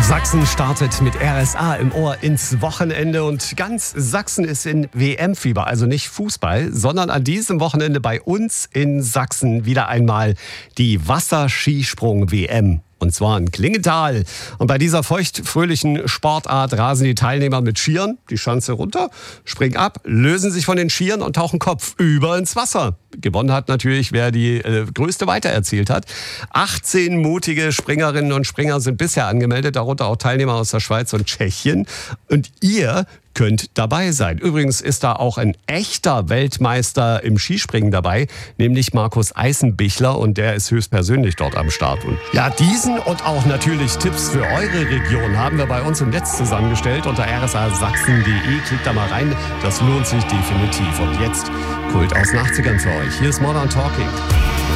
Sachsen startet mit RSA im Ohr ins Wochenende und ganz Sachsen ist in WM-Fieber, also nicht Fußball, sondern an diesem Wochenende bei uns in Sachsen wieder einmal die Wasserskisprung-WM. Und zwar in Klingenthal. Und bei dieser feuchtfröhlichen Sportart rasen die Teilnehmer mit Skiern die Schanze runter, springen ab, lösen sich von den Skiern und tauchen kopfüber ins Wasser. Gewonnen hat natürlich, wer die größte Weite erzielt hat. 18 mutige Springerinnen und Springer sind bisher angemeldet, darunter auch Teilnehmer aus der Schweiz und Tschechien. Und ihr könnt dabei sein. Übrigens ist da auch ein echter Weltmeister im Skispringen dabei, nämlich Markus Eisenbichler, und der ist höchstpersönlich dort am Start. Und ja, diesen und auch natürlich Tipps für eure Region haben wir bei uns im Netz zusammengestellt unter rsasachsen.de. Klickt da mal rein, das lohnt sich definitiv. Und jetzt Kult aus den 80ern für euch. Hier ist Modern Talking.